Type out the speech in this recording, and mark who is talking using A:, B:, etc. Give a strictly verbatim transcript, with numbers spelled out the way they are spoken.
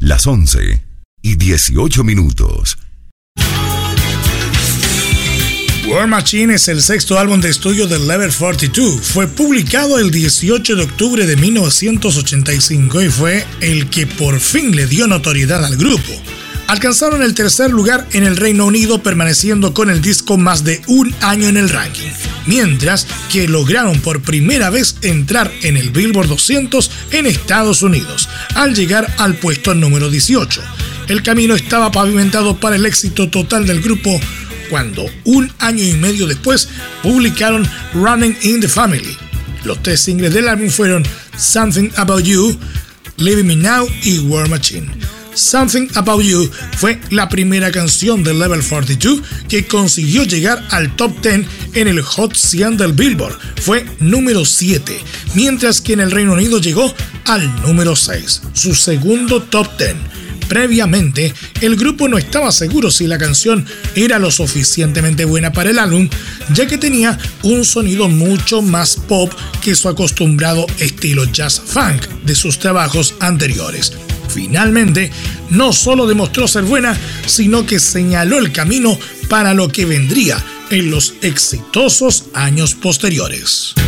A: Las once y dieciocho minutos.
B: War Machine es el sexto álbum de estudio de Level cuarenta y dos. Fue publicado el dieciocho de octubre de mil novecientos ochenta y cinco y fue el que por fin le dio notoriedad al grupo. Alcanzaron el tercer lugar en el Reino Unido, permaneciendo con el disco más de un año en el ranking, mientras que lograron por primera vez entrar en el Billboard doscientos en Estados Unidos, al llegar al puesto número dieciocho. El camino estaba pavimentado para el éxito total del grupo cuando, un año y medio después, publicaron Running in the Family. Los tres singles del álbum fueron Something About You, Leave Me Now y War Machine. Something About You fue la primera canción de Level cuarenta y dos que consiguió llegar al top diez en el Hot cien del Billboard. Fue número siete, mientras que en el Reino Unido llegó al número seis, su segundo top diez. Previamente, el grupo no estaba seguro si la canción era lo suficientemente buena para el álbum, ya que tenía un sonido mucho más pop que su acostumbrado estilo jazz funk de sus trabajos anteriores. Finalmente, no solo demostró ser buena, sino que señaló el camino para lo que vendría en los exitosos años posteriores.